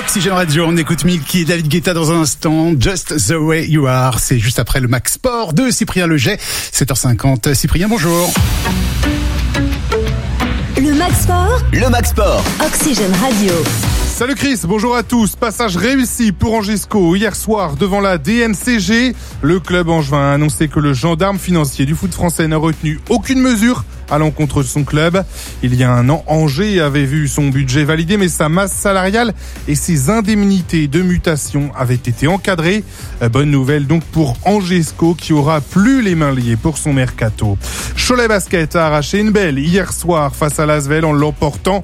Oxygène Radio, on écoute Milky et David Guetta dans un instant. Just the way you are. C'est juste après le Max Sport de Cyprien Leget. 7h50. Cyprien, bonjour. Le Max Sport. Le Max Sport. Oxygène Radio. Salut Chris, bonjour à tous. Passage réussi pour Angesco hier soir devant la DNCG. Le club angevin a annoncé que le gendarme financier du foot français n'a retenu aucune mesure à l'encontre de son club. Il y a un an, Angers avait vu son budget validé, mais sa masse salariale et ses indemnités de mutation avaient été encadrées. Bonne nouvelle donc pour Angesco qui aura plus les mains liées pour son mercato. Cholet Basket a arraché une belle hier soir face à l'Asvel en l'emportant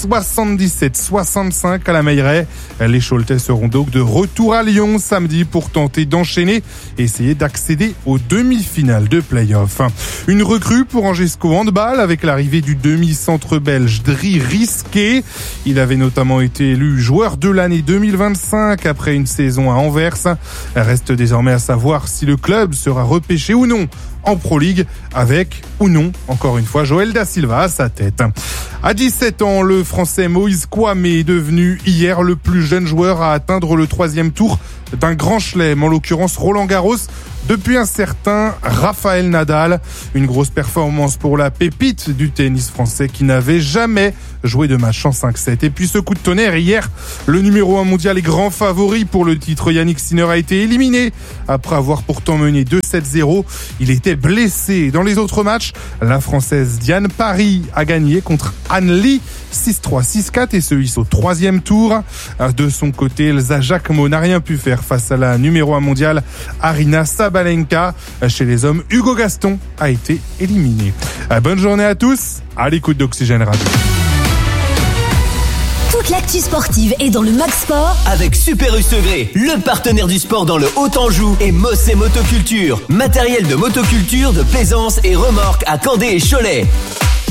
77-65 à la Meilleraie. Les Choletais seront donc de retour à Lyon samedi pour tenter d'enchaîner et essayer d'accéder aux demi-finales de play-off. Une recrue pour Angesco handball avec l'arrivée du demi-centre belge Dri Risqué. Il avait notamment été élu joueur de l'année 2025 après une saison à Anvers. Reste désormais à savoir si le club sera repêché ou non en Pro League avec ou non, encore une fois, Joël Da Silva à sa tête. À 17 ans, le Français Moïse Kouamé est devenu hier le plus jeune joueur à atteindre le 3e tour d'un grand chelem, en l'occurrence Roland Garros, depuis un certain Rafael Nadal. Une grosse performance pour la pépite du tennis français qui n'avait jamais joué de match en 5-7. Et puis ce coup de tonnerre hier, le numéro 1 mondial et grand favori pour le titre Yannick Sinner a été éliminé après avoir pourtant mené 2-7-0. Il était blessé. Dans les autres matchs, la Française Diane Paris a gagné contre Anne Lee 6-3, 6-4 et se hisse au 3e tour. De son côté, Elsa Jacquemot n'a rien pu faire face à la numéro 1 mondiale Arina Sabalenka. Chez les hommes, Hugo Gaston a été éliminé. Bonne journée à tous, à l'écoute d'Oxygène Radio. Toute l'actu sportive est dans le Max Sport avec Super U Segré, le partenaire du sport dans le Haut-Anjou et Mossé Motoculture. Matériel de motoculture, de plaisance et remorque à Candé et Cholet.